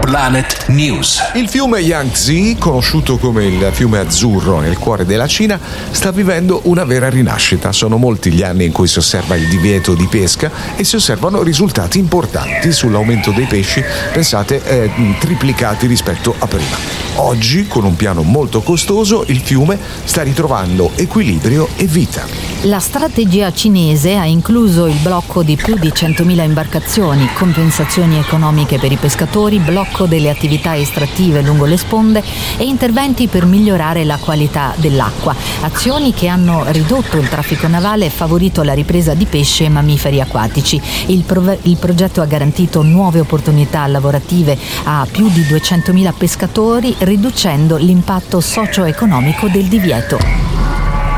Planet News. Il fiume Yangtze, conosciuto come il fiume azzurro nel cuore della Cina, sta vivendo una vera rinascita. Sono molti gli anni in cui si osserva il divieto di pesca e si osservano risultati importanti sull'aumento dei pesci, pensate, triplicati rispetto a prima. Oggi, con un piano molto costoso, il fiume sta ritrovando equilibrio e vita. La strategia cinese ha incluso il blocco di più di 100.000 imbarcazioni, compensazioni economiche per i pescatori, blocco delle attività estrattive lungo le sponde e interventi per migliorare la qualità dell'acqua. Azioni che hanno ridotto il traffico navale e favorito la ripresa di pesce e mammiferi acquatici. Il progetto ha garantito nuove opportunità lavorative a più di 200.000 pescatori, riducendo l'impatto socio-economico del divieto.